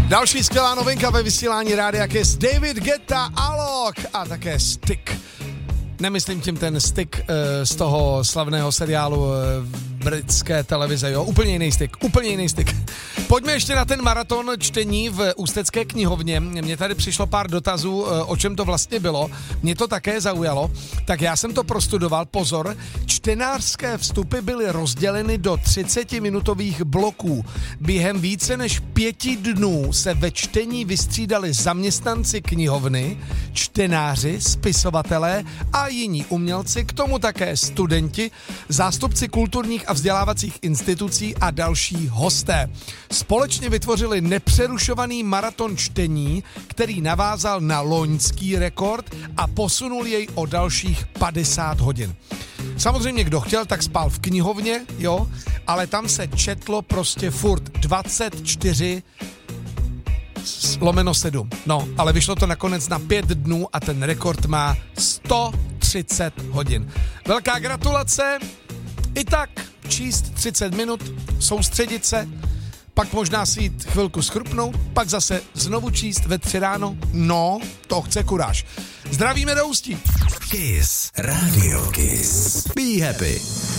Další skvělá novinka ve vysílání Rádia Kiss. David Guetta, Alok a také Stick. Nemyslím tím ten Stick z toho slavného seriálu britské televize, jo, úplně jiný Stick. Pojďme ještě na ten maraton čtení v Ústecké knihovně. Mně tady přišlo pár dotazů, o čem to vlastně bylo. Mě to také zaujalo, tak já jsem to prostudoval. Pozor, čtenářské vstupy byly rozděleny do 30-minutových bloků. Během více než 5 dnů se ve čtení vystřídali zaměstnanci knihovny, čtenáři, spisovatelé a jiní umělci, k tomu také studenti, zástupci kulturních a vzdělávacích institucí a další hosté. Společně vytvořili nepřerušovaný maraton čtení, který navázal na loňský rekord a posunul jej o dalších 50 hodin. Samozřejmě, kdo chtěl, tak spal v knihovně, jo, ale tam se četlo prostě furt 24/7. No, ale vyšlo to nakonec na 5 dnů a ten rekord má 130 hodin. Velká gratulace. I tak číst 30 minut, soustředit se, pak možná si jít chvilku schrupnout, pak zase znovu číst ve 3 ráno. No, to chce kuráž. Zdravíme do Ústí. Kiss. Radio Kiss. Be happy.